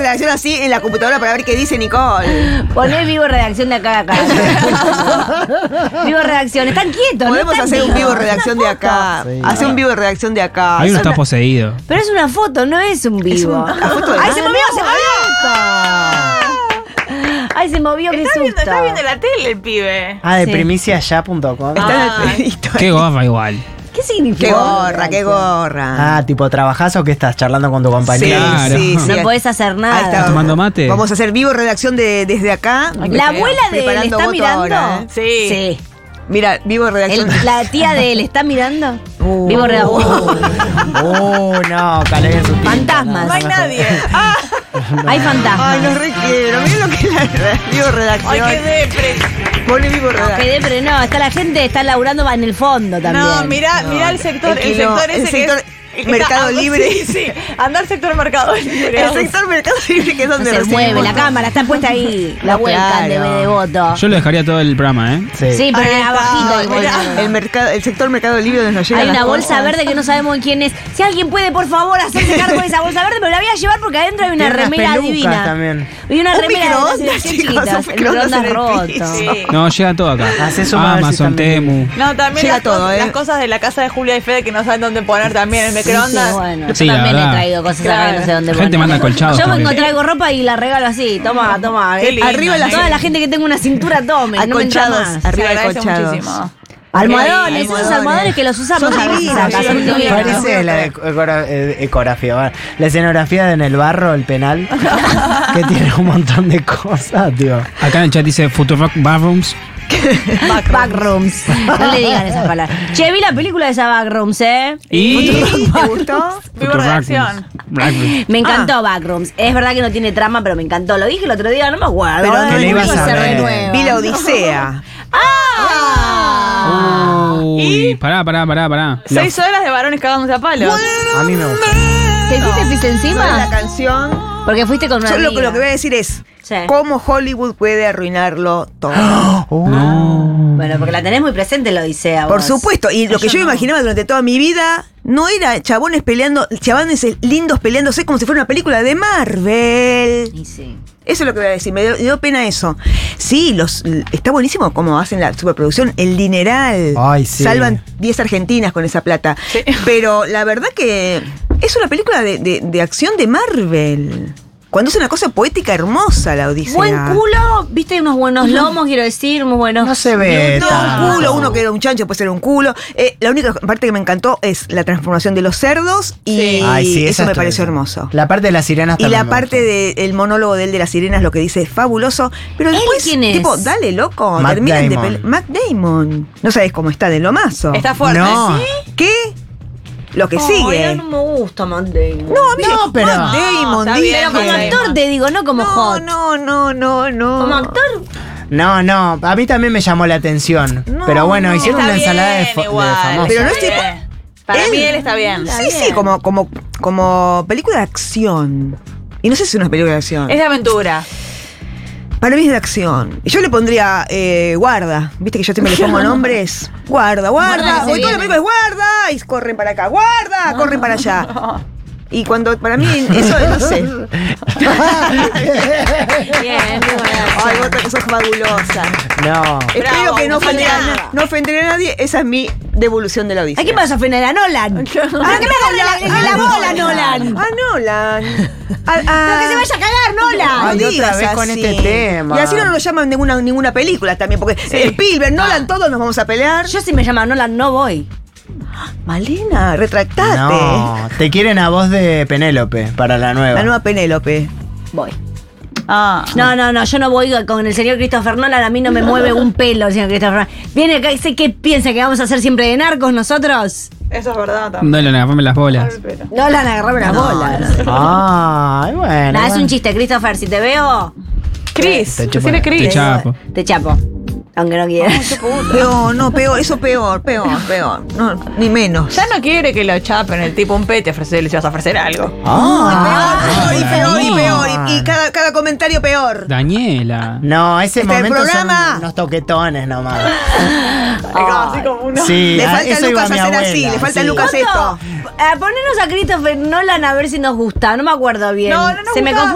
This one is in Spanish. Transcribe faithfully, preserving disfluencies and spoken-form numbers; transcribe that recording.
redacción así en la computadora para ver qué dice Nicole. Poné vivo redacción de acá a acá. Vivo redacción, están quietos. Podemos no están hacer un vivos. vivo redacción de acá. Sí. Hacer un vivo redacción de acá. Ahí uno está poseído. Pero es una foto, no es un vivo. Es un- la foto de- ¡Ay, se Ah, movió, no, se movió! ¡Ay, se movió, qué Está susto! viendo, está viendo la tele el pibe. Ah, de Sí. primiciaya punto com. Está en Ay. el pedito. Qué gorra igual. ¿Qué significa? Qué gorra, qué gorra. Ah, tipo, ¿trabajás o qué estás charlando con tu compañero? Claro. No podés hacer Ahí nada. está. ¿Tomando mate? Vamos a hacer vivo redacción de, desde acá. ¿La abuela de él Preparando está voto mirando? ahora, ¿eh? Sí. Sí. Mira, vivo redacción. El- la tía de él está mirando. Uh. Vivo redacción. Oh, no, calé en su tinta. Fantasmas. No hay nadie. Ah, Hay fantasmas. Ay, los requiero. Miren lo que es la vivo redacción. ay, qué depre. Pone vivo redacción. Que depre, no, está la gente, está laburando en el fondo también. No, mirá, mirá el sector, el el, kilo- sector ese el sector que es, que Mercado está- Libre. Sí, sí. Andar sector Mercado Libre. El sector Mercado Libre, que es No donde se recibimos mueve, la votos. cámara está puesta ahí. La No, webcam de, claro. de voto. Yo lo dejaría todo el programa, ¿eh? Sí. Sí, pero Ahí está, abajito. el mirá. bolso. El, mercado, el sector Mercado Libre donde nos llegan Hay las una bolsa cosas. verde que no sabemos quién es. Si alguien puede, por favor, hacerse cargo de esa bolsa verde, pero la voy a llevar porque adentro hay una Tiene unas remera pelucas divina. también. Y una Un remera de microondas, las chicos, chiquitas. un El microondas microondas en el roto. piso. Sí. No, llega todo acá. Hacé suma a ver si Amazon, están bien. Temu. No, también Llega las, todo, cosas, ¿eh? las cosas de la casa de Julia y Fede que no saben dónde poner también el Sí, microondas. bueno, yo Sí, la también he verdad. traído cosas Claro. acá que no sé dónde Gente poner. manda colchados Yo vengo, también. traigo ropa y la regalo así. Toma, toma. Qué lindo, Arriba la, ¿no? toda la gente que tenga una cintura tome. No me entra Acolchados, más. Se arriba de agradece acolchados. muchísimo. Almohadones, esos Almohadones. almohadones que los usamos Son a veces divinos, acá. sí, Son sí, divinos. Parece la de- ecora- eh, ecografía, va. La escenografía de En el Barro, el penal, que tiene un montón de cosas, tío. Acá en el chat dice Futurock Bathrooms. Backrooms. No le digan esas palabras. Che, vi la película de esa Backrooms, ¿eh? Y. ¿Te gustó? Vivo redacción. Backrooms. Me encantó Backrooms. Es verdad que no tiene trama, pero me encantó. Lo dije el otro día, no me acuerdo. Pero Ahora ¿qué lo le voy ibas a hacer de ver? nuevo. Vi la Odisea. ¡Ah! Uy, pará, pará, pará, pará. Seis horas de varones cagándose a palos. A mí me gusta. ¿Te fuiste pis Sobre la encima? canción. Porque fuiste con una Yo lo, amiga. lo que voy a decir es Sí. cómo Hollywood puede arruinarlo todo. No. Bueno, porque la tenés muy presente la Odisea. Por vos. supuesto. Y lo que yo no. imaginaba durante toda mi vida no era chabones peleando, chabones lindos peleándose como si fuera una película de Marvel. Y sí. Eso es lo que voy a decir, me dio, me dio pena eso. Sí, los está buenísimo cómo hacen la superproducción, el dineral. Ay, sí. Salvan diez argentinas con esa plata. Sí. Pero la verdad que es una película de, de- de acción de Marvel. Cuando es una cosa poética hermosa la Odisea. Buen culo, viste unos buenos lomos, quiero decir, muy buenos. No se ve. No, tanto. un culo, uno que era un chancho puede ser un culo. Eh, la única parte que me encantó es la transformación de los cerdos y Sí. Ay, sí, eso esa me estuvo pareció bien. hermoso. La parte de las sirenas Y también la me parte del monólogo de él de las sirenas, lo que dice es fabuloso. Pero ¿Él después, quién es? tipo, dale, loco, Matt terminen de Damon. pelear. Matt Damon. No sabes cómo está de lo mazo. Está fuerte. No. ¿Sí? ¿Qué? Lo que sigue. Ay, no me gusta Matt Damon. No, a mí No, pero- Matt Damon, está dije. bien, Pero como Matt actor te digo, no como No, hot. no, no, no, no. Como actor, No, no, a mí también me llamó la atención. No, pero bueno, no. hicieron Está una ensalada de, bien, fo- de igual. famosos. Pero no Está estoy- bien. Para Él- mí él está bien. Sí, sí, como, como, como película de acción. Y no sé si es una película de acción. Es de aventura. Para mí es de acción. Y yo le pondría eh, guarda. ¿Viste que yo siempre le pongo nombres? Guarda, Guarda guarda. que se Hoy toda la viene. película es guarda. Y corren para acá. Guarda, corren para allá. Y cuando, para mí, eso no sé. bien, muy buena. Ay, vos que sos fabulosa. No. Espero que no ofenderá, a Bravo. na- no ofenderé a nadie. Esa es mi devolución de la Odisea. ¿A qué me vas a ofender a Nolan? ¿A qué me agarra la, la bola, Nolan? A Nolan. A, a- Pero que se vaya a cagar, Nolan. No Ay, otra digas vez con así. este tema. Y así no nos llaman ninguna, ninguna película también, porque Spielberg, Nolan, todos nos vamos a pelear. Yo si me llaman Nolan no voy. Malena, retractate. No, te quieren a voz de Penélope para la nueva. La nueva Penélope. Voy. Ah. No, no, no, yo no voy con el señor Christopher Nolan, a mí no me mueve un pelo el señor Christopher Nolan. Viene acá y sé qué piensa que vamos a hacer siempre de narcos nosotros. Eso es verdad también. Dale, agarrame las bolas. Nolan, agarrame las bolas. Ay, bueno. Nada, es bueno. un chiste, Christopher, si te veo, Chris. Te chupa- Decirle Chris. Te chapo. te chapo. Aunque no quieras. Peor, no, peor, eso peor, peor, peor. No, ni menos. Ya no quiere que lo chapen el tipo un pete, ofrecerle si vas a ofrecer algo. Ah, peor, y peor, y peor, no. y, y cada, cada comentario peor. Daniela. No, ese Este momento programa. son unos toquetones nomás. Así como una. Sí, Le a falta a eso iba Lucas mi hacer abuela. así, le falta a sí. Lucas esto. Eh, ponernos a Christopher Nolan a ver si nos gusta. No me acuerdo bien. No, no nos Se me gusta.